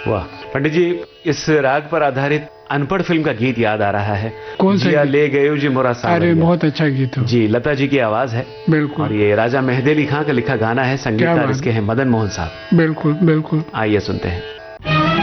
वाह पंडित जी, इस राग पर आधारित अनपढ़ फिल्म का गीत याद आ रहा है। कौन सा? ले गए जी मोरा सावरिया। अरे बहुत अच्छा गीत हो जी, लता जी की आवाज है। बिल्कुल। और ये राजा मेहदी अली खां का लिखा गाना है, संगीतकार इसके हैं मदन मोहन साहब। बिल्कुल बिल्कुल। आइए सुनते हैं।